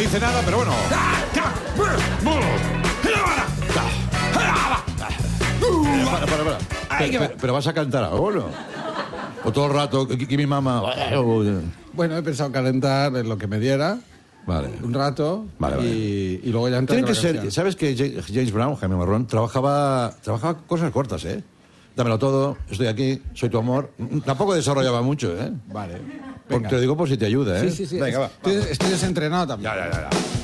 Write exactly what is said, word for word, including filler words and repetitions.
dice nada, pero bueno. Para, para, para. Pero, pero, pero vas a cantar ahora, ¿no? O todo el rato, que mi mamá... Bueno, he pensado calentar en lo que me diera. Vale. Un rato. Vale, vale. Y, y luego ya entrar Tiene con que la ser... canción. ¿Sabes que James Brown, Jaime Marrón, trabajaba, trabajaba cosas cortas, eh? Dámelo todo, estoy aquí, soy tu amor. Tampoco desarrollaba mucho, ¿eh? Vale. Porque te lo digo por si te ayuda, ¿eh? Sí, sí, sí. Venga, va. Estoy, estoy desentrenado también. Ya, ya, ya, ya.